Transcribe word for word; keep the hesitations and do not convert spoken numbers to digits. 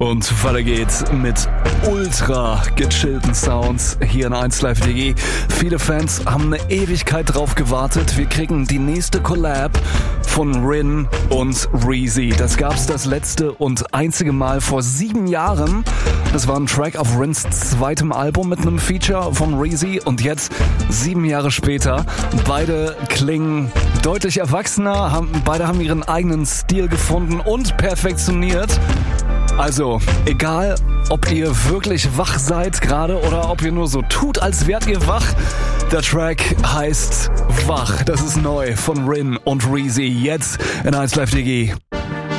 Und weiter geht's mit ultra gechillten Sounds hier in eins Live D G. Viele Fans haben eine Ewigkeit drauf gewartet. Wir kriegen die nächste Collab von Rin und Reezy. Das gab's das letzte und einzige Mal vor sieben Jahren. Das war ein Track auf Rins zweitem Album mit einem Feature von Reezy. Und jetzt, sieben Jahre später, beide klingen deutlich erwachsener. Haben, beide haben ihren eigenen Stil gefunden und perfektioniert. Also, egal, ob ihr wirklich wach seid gerade oder ob ihr nur so tut, als wärt ihr wach, der Track heißt Wach. Das ist neu von Rin und Reezy, jetzt in eins Live D G.